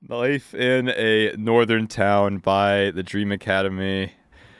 Life in a Northern Town by the Dream Academy.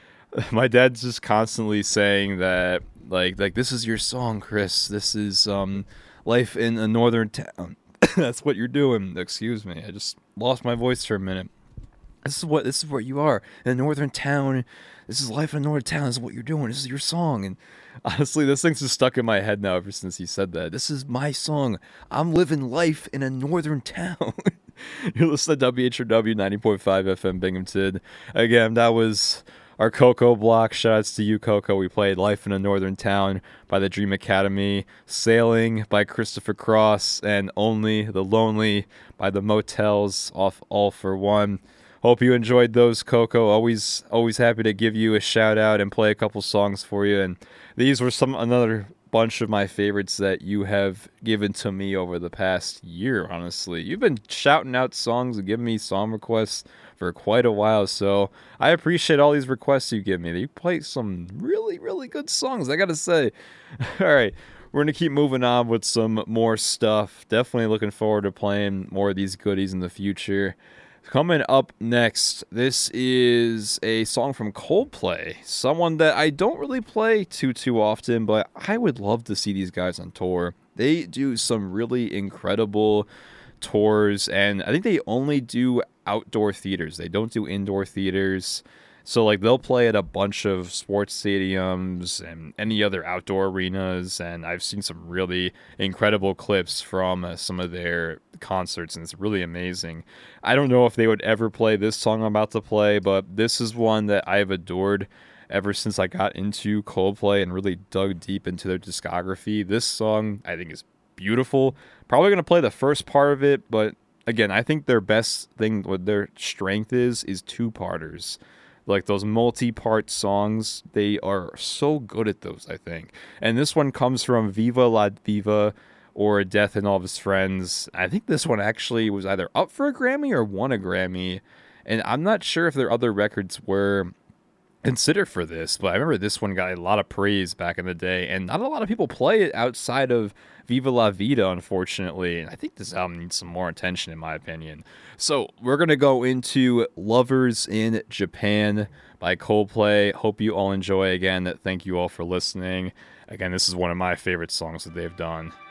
My dad's just constantly saying that like this is your song, Chris. This is Life in a Northern Town. That's what you're doing. Excuse me. I just lost my voice for a minute. This is what you are in a northern town. This is life in a northern town. This is what you're doing. This is your song. And honestly, this thing's just stuck in my head now ever since he said that. This is my song. I'm living life in a northern town. You're listening to WHRW 90.5 FM Binghamton. Again, that was our Coco block. Shoutouts to you, Coco. We played Life in a Northern Town by the Dream Academy, Sailing by Christopher Cross, and Only the Lonely by the Motels off All for One. Hope you enjoyed those, Coco. Always happy to give you a shout out and play a couple songs for you. And these were another bunch of my favorites that you have given to me over the past year, honestly. You've been shouting out songs and giving me song requests for quite a while, so I appreciate all these requests you give me. You play some really, really good songs, I gotta say. All right, we're gonna keep moving on with some more stuff. Definitely looking forward to playing more of these goodies in the future. Coming up next, this is a song from Coldplay, someone that I don't really play too often, but I would love to see these guys on tour. They do some really incredible tours, and I think they only do outdoor theaters. They don't do indoor theaters. So like they'll play at a bunch of sports stadiums and any other outdoor arenas, and I've seen some really incredible clips from some of their concerts, and it's really amazing. I don't know if they would ever play this song I'm about to play, but this is one that I've adored ever since I got into Coldplay and really dug deep into their discography. This song I think is beautiful. Probably going to play the first part of it, but again, I think their best thing, what their strength is two-parters. Like those multi-part songs, they are so good at those, I think. And this one comes from Viva La Diva or Death and All of His Friends. I think this one actually was either up for a Grammy or won a Grammy. And I'm not sure if their other records were considered for this, but I remember this one got a lot of praise back in the day, and not a lot of people play it outside of Viva La Vida, unfortunately. And I think this album needs some more attention, in my opinion. So we're going to go into Lovers in Japan by Coldplay. Hope you all enjoy. Again, thank you all for listening. Again, this is one of my favorite songs that they've done.